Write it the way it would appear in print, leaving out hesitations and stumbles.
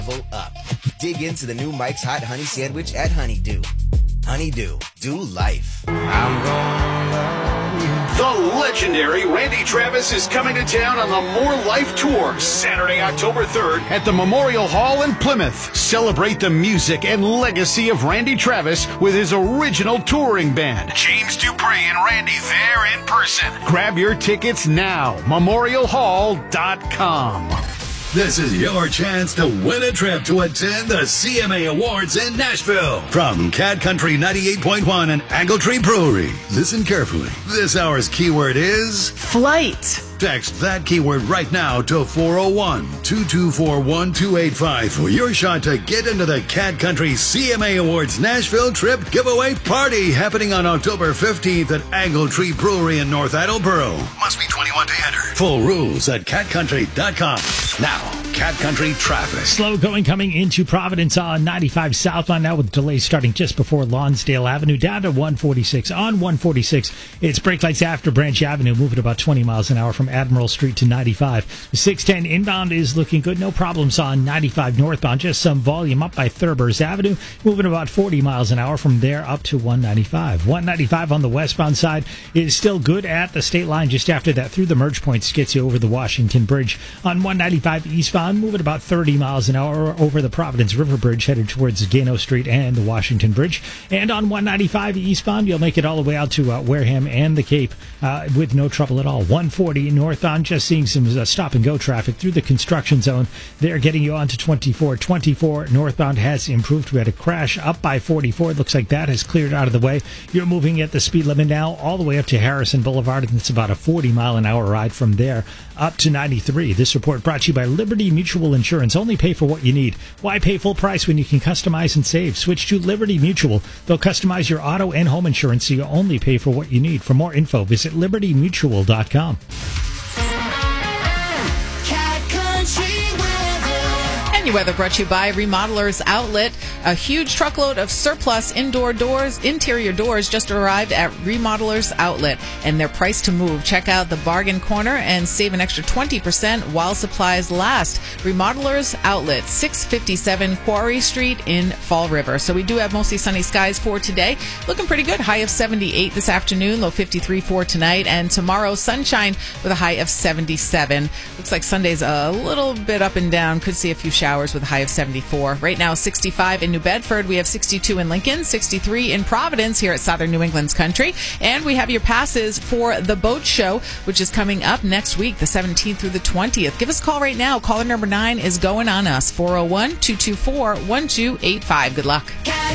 level up. Dig into the new Mike's Hot Honey Sandwich at Honeydew. Honeydew, do life. I'm gonna love you. The legendary Randy Travis is coming to town on the More Life Tour, Saturday, October 3rd at the Memorial Hall in Plymouth. Celebrate the music and legacy of Randy Travis with his original touring band. James Dupree and Randy there in person. Grab your tickets now. memorialhall.com. This is your chance to win a trip to attend the CMA Awards in Nashville. From Cat Country 98.1 and Angletree Brewery. Listen carefully. This hour's keyword is flight. Text that keyword right now to 401-224-1285 for your shot to get into the Cat Country CMA Awards Nashville Trip Giveaway Party happening on October 15th at Angletree Brewery in North Attleboro. Must be 21 to enter. Full rules at catcountry.com. Now, Cat Country traffic. Slow going coming into Providence on 95 southbound now with delays starting just before Lonsdale Avenue down to 146. On 146, it's brake lights after Branch Avenue, moving about 20 miles an hour from Admiral Street to 95. The 610 inbound is looking good. No problems on 95 northbound. Just some volume up by Thurbers Avenue, moving about 40 miles an hour from there up to 195. 195 on the westbound side is still good at the state line just after that through the merge points gets you over the Washington Bridge. On 195 eastbound, moving about 30 miles an hour over the Providence River Bridge headed towards Gano Street and the Washington Bridge. And on 195 eastbound, you'll make it all the way out to Wareham and the Cape with no trouble at all. 140 northbound, just seeing some stop-and-go traffic through the construction zone. They're getting you on to 24. 24 northbound has improved. We had a crash up by 44. It looks like that has cleared out of the way. You're moving at the speed limit now all the way up to Harrison Boulevard, and it's about a 40-mile-an-hour ride from there up to 93. This report brought to you by Liberty Mutual Insurance. Only pay for what you need. Why pay full price when you can customize and save? Switch to Liberty Mutual. They'll customize your auto and home insurance so you only pay for what you need. For more info, visit libertymutual.com. Your weather brought to you by Remodelers Outlet. A huge truckload of surplus interior doors just arrived at Remodelers Outlet, and they're priced to move. Check out the bargain corner and save an extra 20% while supplies last. Remodelers Outlet, 657 Quarry Street in Fall River. So we do have mostly sunny skies for today. Looking pretty good. High of 78 this afternoon, low 53 for tonight, and tomorrow sunshine with a high of 77. Looks like Sunday's a little bit up and down. Could see a few showers with a high of 74. Right now, 65 in New Bedford. We have 62 in Lincoln, 63 in Providence here at Southern New England's Country. And we have your passes for the boat show, which is coming up next week, the 17th through the 20th. Give us a call right now. Caller number 9 is going on us, 401-224-1285. Good luck.